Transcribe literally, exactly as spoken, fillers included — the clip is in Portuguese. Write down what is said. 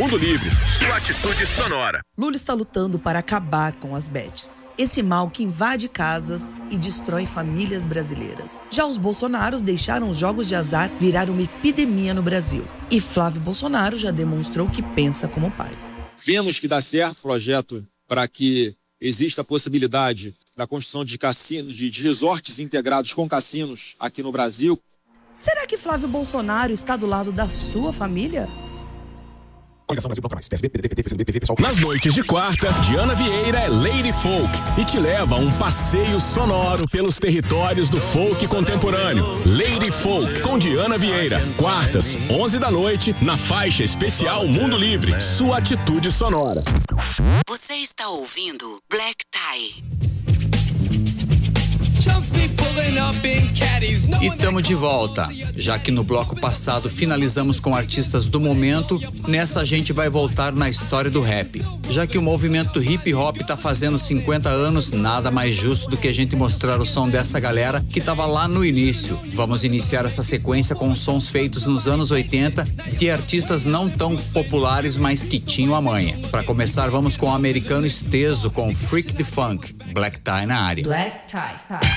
Mundo Livre, sua atitude sonora. Lula está lutando para acabar com as bets. Esse mal que invade casas e destrói famílias brasileiras. Já os bolsonaros deixaram os jogos de azar virar uma epidemia no Brasil. E Flávio Bolsonaro já demonstrou que pensa como pai. Vemos que dá certo o projeto para que exista a possibilidade da construção de cassinos, de resorts integrados com cassinos aqui no Brasil. Será que Flávio Bolsonaro está do lado da sua família? Coligação Brasil Bloco Mais, P S B, P D T, P C B, P V, pessoal. Nas noites de quarta, Diana Vieira é Lady Folk e te leva a um passeio sonoro pelos territórios do folk contemporâneo. Lady Folk com Diana Vieira. Quartas, onze da noite, na faixa especial Mundo Livre. Sua atitude sonora. Você está ouvindo Black Tie. E estamos de volta. Já que no bloco passado finalizamos com artistas do momento, nessa a gente vai voltar na história do rap. Já que o movimento hip hop tá fazendo cinquenta anos, nada mais justo do que a gente mostrar o som dessa galera que tava lá no início. Vamos iniciar essa sequência com sons feitos nos anos oitenta de artistas não tão populares, mas que tinham a manha. Para começar, vamos com o americano Esteso com Freak the Funk. Black Tie na área. Black Tie.